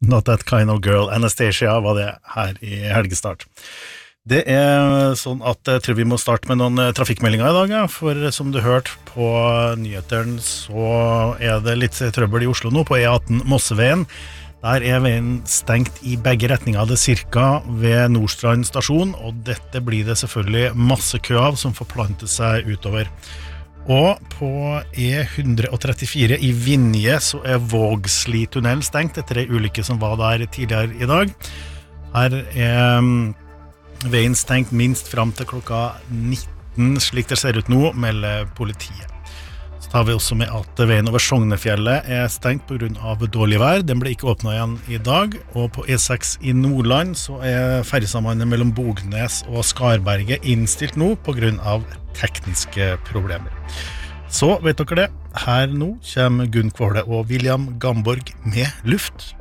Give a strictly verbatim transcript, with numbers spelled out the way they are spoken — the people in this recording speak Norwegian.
Not That Kind of Girl, Anastasia var det her i helgestart. Det er sånn at jeg tror vi må starte med noen trafikkmeldinger i dag, ja. For som du hørte på nyheteren så er det litt trøbbel i Oslo nå på E atten Mosseveien. Der er veien stengt i begge retninger, det cirka ved Nordstrand stasjon, og dette blir det selvfølgelig masse kø av som forplanter seg utover. Og på E one thirty-four i Vinje så er Vågsli-tunnelen stengt etter en ulykke som var der tidligere i dag. Her er veien stengt minst fram til klokka nitten, slik det ser ut nå, melder politiet. Så tar vi også med at veien over Sognefjellet er stengt på grunn av dårlig vær. Den ble ikke åpnet igjen i dag, og på E six i Nordland så er ferjesambandet mellom Bognes og Skarberget innstilt nå på grunn av tekniske problemer. Så vet dere det, her nå kommer Gunn Kvåle og William Gamborg med luft.